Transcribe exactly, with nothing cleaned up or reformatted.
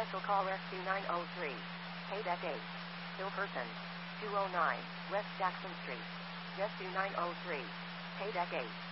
Special call Rescue nine oh three. Paydeck eight. Ill person. two oh nine, West Jackson Street. Rescue nine oh three. Paydeck eight.